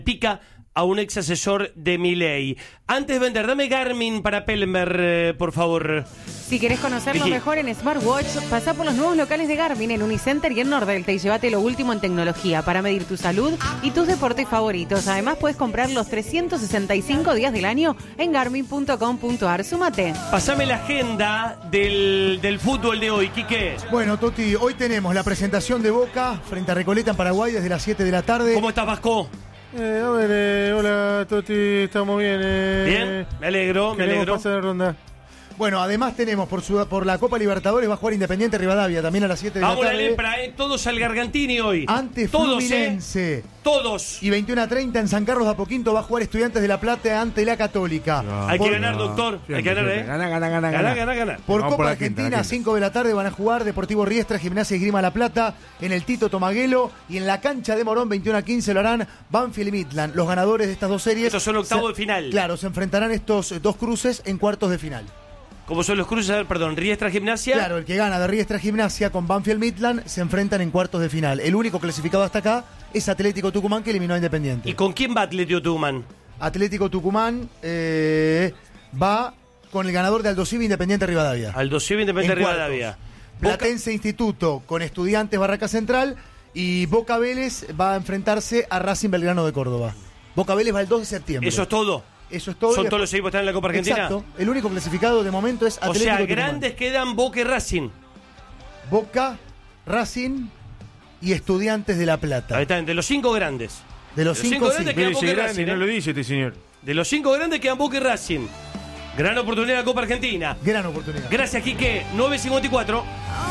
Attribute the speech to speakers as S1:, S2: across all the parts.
S1: pica a un ex asesor de Milei. Antes de vender, dame Garmin para Pellenberg, por favor.
S2: Si querés conocerlo mejor en Smartwatch, pasá por los nuevos locales de Garmin en Unicenter y en Nordelta y llévate lo último en tecnología para medir tu salud y tus deportes favoritos. Además, puedes comprar los 365 días del año en garmin.com.ar. Súmate.
S1: Pasame la agenda del fútbol de hoy, Quique.
S3: Bueno, Toti, hoy tenemos la presentación de Boca frente a Recoleta en Paraguay desde las 7 de la tarde.
S1: ¿Cómo estás, Vasco?
S4: Hola, Toti, estamos bien.
S1: Bien, me alegro.
S4: Pasar la ronda.
S3: Bueno, además tenemos por la Copa Libertadores va a jugar Independiente Rivadavia también a las 7 de
S1: Vamos
S3: la
S1: la
S3: tarde.
S1: lepra, todos al Gargantini hoy.
S3: Ante
S1: todos,
S3: Fluminense.
S1: Todos.
S3: Y 21:30 en San Carlos de Apoquinto va a jugar Estudiantes de La Plata ante la Católica.
S1: Hay que ganar, doctor. Hay que ganar, Ganar.
S3: Por
S4: Vamos
S3: Copa
S4: por la
S3: Argentina,
S4: quinta.
S3: 5 de la tarde van a jugar Deportivo Riestra, Gimnasia y Esgrima La Plata en el Tito Tomaguelo. Y en la cancha de Morón, 21:15 lo harán Banfield y Midland. Los ganadores de estas dos series.
S1: Estos son octavos de final.
S3: Claro, se enfrentarán estos dos cruces en cuartos de final.
S1: ¿Cómo son los cruces? Perdón, Riestra Gimnasia.
S3: Claro, el que gana de Riestra Gimnasia con Banfield Midland se enfrentan en cuartos de final. El único clasificado hasta acá es Atlético Tucumán, que eliminó a Independiente.
S1: ¿Y con quién va Atlético Tucumán?
S3: Atlético Tucumán va con el ganador de Aldo Civi Independiente Rivadavia.
S1: Aldo Civi Independiente
S3: En cuartos.
S1: Rivadavia.
S3: Platense Instituto con Estudiantes Barraca Central y Boca Vélez va a enfrentarse a Racing Belgrano de Córdoba. Boca Vélez va el 2 de septiembre.
S1: ¿Eso es todo?
S3: Eso es todo.
S1: ¿Son todos los equipos que están en la Copa Argentina?
S3: Exacto. El único clasificado de momento es Atlético
S1: O sea,
S3: Tucumán.
S1: grandes quedan Boca y Racing.
S3: Boca, Racing y Estudiantes de La Plata.
S1: Ahí están, de los 5 grandes.
S3: De los 5 sí.
S1: grandes quedan Boca y Racing.
S4: No lo dice este señor.
S1: De los 5 grandes quedan Boca y Racing. Gran oportunidad de la Copa Argentina.
S3: Gran oportunidad.
S1: Gracias, Quique. 9:54.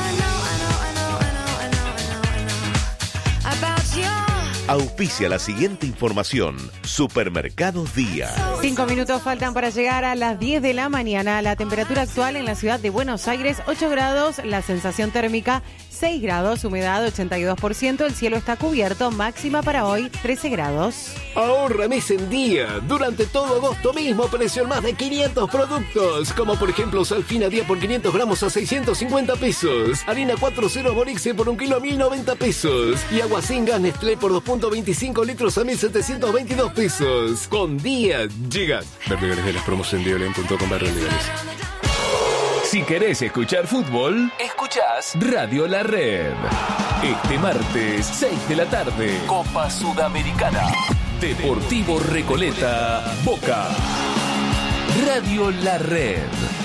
S5: Auspicia la siguiente información. Supermercados Día.
S2: 5 minutos faltan para llegar a las 10 de la mañana. La temperatura actual en la ciudad de Buenos Aires, 8 grados. La sensación térmica, 6 grados. Humedad, 82%. El cielo está cubierto. Máxima para hoy, 13 grados.
S6: Ahorra mes en día. Durante todo agosto mismo precio en más de 500 productos. Como por ejemplo Salfina día por 500 gramos a 650 pesos. Harina 4.0 Borixe por 1 kilo a 1.090 pesos. Y agua sin gas Nestlé por 2.25 litros a 1.722 pesos. Con día llegas. Ver legales de las promos en diolén.com/legales.
S7: Si querés escuchar fútbol, escuchás Radio La Red. Este martes, 6 de la tarde, Copa Sudamericana. Deportivo Recoleta, Boca. Radio La Red.